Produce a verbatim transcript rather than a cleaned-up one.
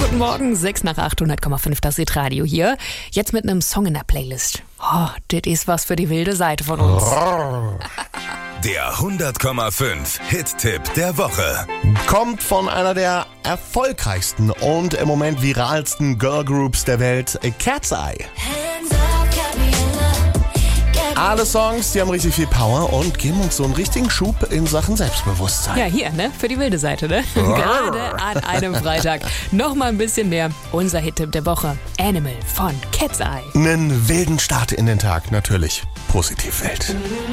Guten Morgen, sechs nach acht, hundert Komma fünf, das Hitradio hier. Jetzt mit einem Song in der Playlist. Oh, das ist was für die wilde Seite von uns. Der hundert Komma fünf Hit-Tipp der Woche. Kommt von einer der erfolgreichsten und im Moment viralsten Girlgroups der Welt, Cat's Eye. Alle Songs, die haben richtig viel Power und geben uns so einen richtigen Schub in Sachen Selbstbewusstsein. Ja, hier, ne? Für die wilde Seite, ne? Gerade an einem Freitag. Noch mal ein bisschen mehr. Unser Hit-Tipp der Woche. Animal von Cat's Eye. Einen wilden Start in den Tag, natürlich. Positiv Welt.